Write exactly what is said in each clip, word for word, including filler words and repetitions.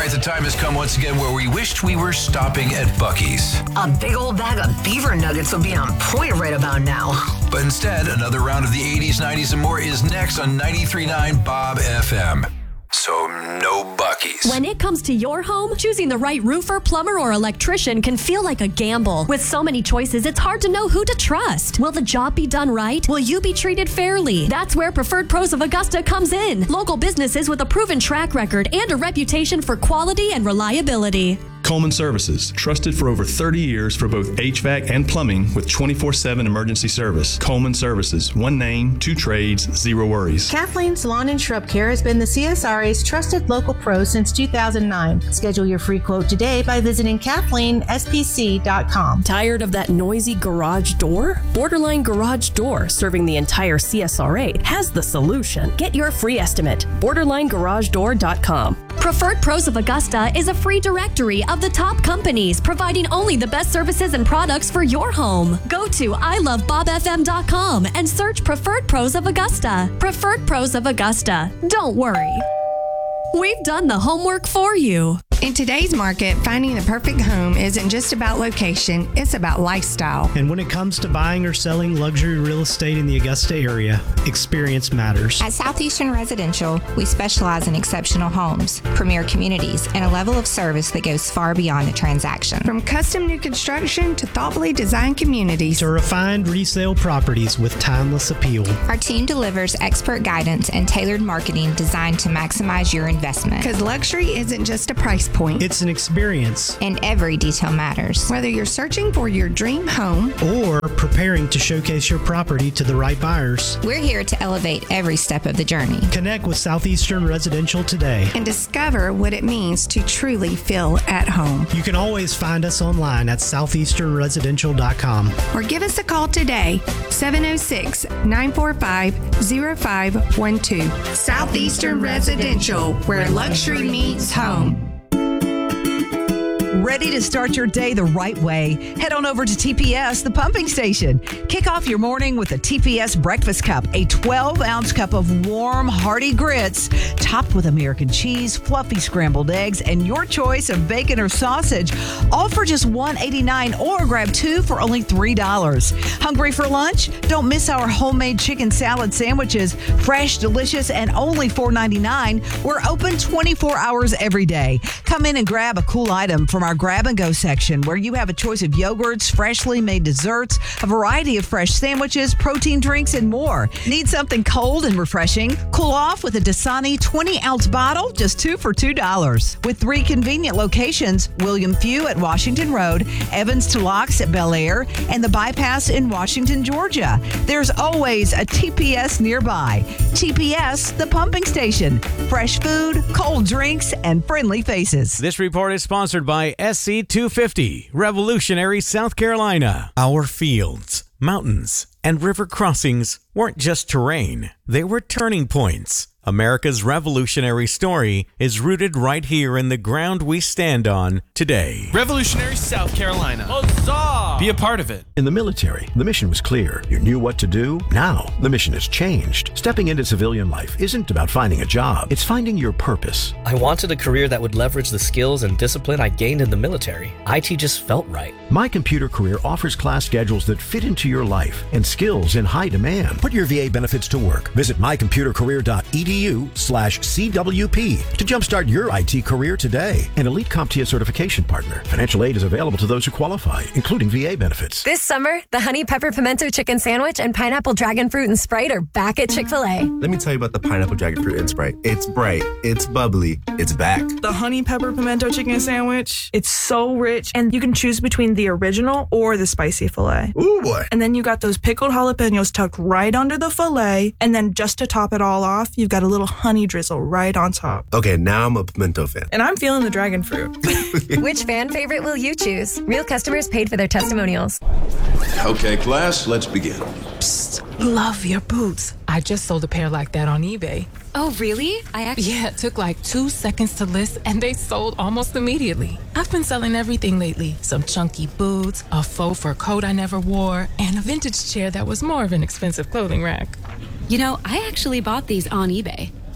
right, the time has come once again where we wished we were stopping at Buc-ee's. A big old bag of beaver nuggets would be on point right about now. But instead, another round of the eighties, nineties, and more is next on ninety-three point nine Bob F M. So no Buc-ee's. When it comes to your home, choosing the right roofer, plumber, or electrician can feel like a gamble. With so many choices, it's hard to know who to trust. Will the job be done right? Will you be treated fairly? That's where Preferred Pros of Augusta comes in. Local businesses with a proven track record and a reputation for quality and reliability. Coleman Services, trusted for over thirty years for both H V A C and plumbing with twenty-four seven emergency service. Coleman Services, one name, two trades, zero worries. Kathleen's Lawn and Shrub Care has been the C S R A's trusted local pro since two thousand nine. Schedule your free quote today by visiting Kathleen S P C dot com. Tired of that noisy garage door? Borderline Garage Door, serving the entire C S R A, has the solution. Get your free estimate. borderline garage door dot com. Preferred Pros of Augusta is a free directory of the top companies providing only the best services and products for your home. Go to I love bob f m dot com and search Preferred Pros of Augusta. Preferred Pros of Augusta. Don't worry. We've done the homework for you. In today's market, finding the perfect home isn't just about location, it's about lifestyle. And when it comes to buying or selling luxury real estate in the Augusta area, experience matters. At Southeastern Residential, we specialize in exceptional homes, premier communities, and a level of service that goes far beyond the transaction. From custom new construction to thoughtfully designed communities to refined resale properties with timeless appeal. Our team delivers expert guidance and tailored marketing designed to maximize your investment. Because luxury isn't just a price point. It's an experience. And every detail matters. Whether you're searching for your dream home or preparing to showcase your property to the right buyers, we're here to elevate every step of the journey. Connect with Southeastern Residential today and discover what it means to truly feel at home. You can always find us online at southeastern residential dot com or give us a call today, seven oh six, nine four five, oh five one two. Southeastern Residential, where luxury meets home. Ready to start your day the right way? Head on over to T P S, the pumping station. Kick off your morning with a T P S breakfast cup, a twelve-ounce cup of warm, hearty grits, topped with American cheese, fluffy scrambled eggs, and your choice of bacon or sausage, all for just one dollar and eighty-nine cents, or grab two for only three dollars. Hungry for lunch? Don't miss our homemade chicken salad sandwiches, fresh, delicious, and only four dollars and ninety-nine cents. We're open twenty-four hours every day. Come in and grab a cool item from our grab and go section, where you have a choice of yogurts, freshly made desserts, a variety of fresh sandwiches, protein drinks, and more. Need something cold and refreshing? Cool off with a Dasani twenty-ounce bottle, just two for two dollars. With three convenient locations, William Few at Washington Road, Evans to Locks at Bel Air, and the Bypass in Washington, Georgia. There's always a T P S nearby. T P S, the pumping station. Fresh food, cold drinks, and friendly faces. This report is sponsored by S C two fifty, Revolutionary, South Carolina. Our fields, mountains, and river crossings weren't just terrain. They were turning points. America's revolutionary story is rooted right here in the ground we stand on today. Revolutionary, South Carolina. Huzzah! Be a part of it. In the military, the mission was clear. You knew what to do. Now, the mission has changed. Stepping into civilian life isn't about finding a job. It's finding your purpose. I wanted a career that would leverage the skills and discipline I gained in the military. I T just felt right. My Computer Career offers class schedules that fit into your life and skills in high demand. Put your V A benefits to work. Visit my computer career dot e d u slash C W P to jumpstart your I T career today. An Elite CompTIA certification partner. Financial aid is available to those who qualify, including V A benefits. This summer, the Honey Pepper Pimento Chicken Sandwich and Pineapple Dragon Fruit and Sprite are back at Chick-fil-A. Let me tell you about the Pineapple Dragon Fruit and Sprite. It's bright, it's bubbly, it's back. The Honey Pepper Pimento Chicken Sandwich, it's so rich, and you can choose between the original or the spicy filet. Ooh, boy. And then you got those pickled jalapenos tucked right under the filet, and then just to top it all off, you've got a little honey drizzle right on top. Okay, now I'm a pimento fan. And I'm feeling the dragon fruit. Which fan favorite will you choose? Real customers paid for their testimonials. Okay, class, let's begin. Psst, love your boots. I just sold a pair like that on eBay. Oh, really? I actually... Yeah, it took like two seconds to list, and they sold almost immediately. I've been selling everything lately. Some chunky boots, a faux fur coat I never wore, and a vintage chair that was more of an expensive clothing rack. You know, I actually bought these on eBay.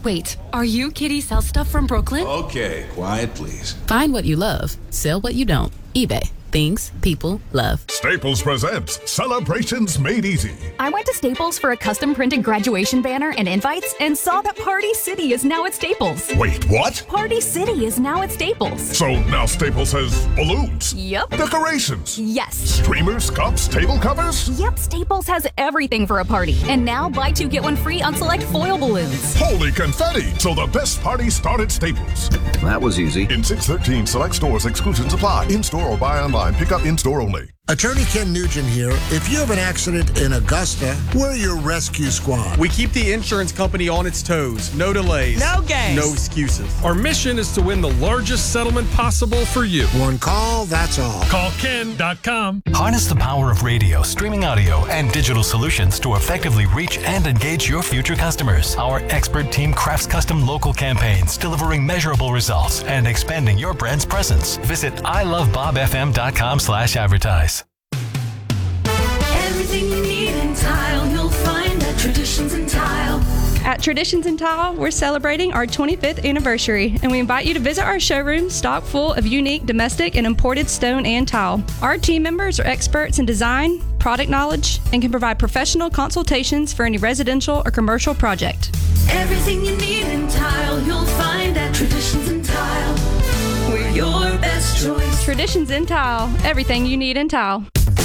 Wait, are you Kitty Sell Stuff from Brooklyn? Okay, quiet please. Find what you love, sell what you don't. eBay. Things people love. Staples presents Celebrations Made Easy. I went to Staples for a custom printed graduation banner and invites and saw that Party City is now at Staples. Wait, what? Party City is now at Staples. So now Staples has balloons. Yep. Decorations. Yes. Streamers, cups, table covers. Yep, Staples has everything for a party. And now buy two, get one free on select foil balloons. Holy confetti! So the best party start at Staples. That was easy. In six thirteen select stores, exclusions apply. In-store or buy online. Pick up in-store only. Attorney Ken Nugent here. If you have an accident in Augusta, we're your rescue squad. We keep the insurance company on its toes. No delays. No games. No excuses. Our mission is to win the largest settlement possible for you. One call, that's all. Call ken dot com. Harness the power of radio, streaming audio, and digital solutions to effectively reach and engage your future customers. Our expert team crafts custom local campaigns, delivering measurable results and expanding your brand's presence. Visit I love bob f m dot com slash advertise. Everything you need in tile, you'll find at Traditions in Tile. At Traditions in Tile, we're celebrating our twenty-fifth anniversary, and we invite you to visit our showroom stocked full of unique domestic and imported stone and tile. Our team members are experts in design, product knowledge, and can provide professional consultations for any residential or commercial project. Everything you need in tile, you'll find at Traditions in Tile. We're your best choice. Traditions in Tile, everything you need in tile.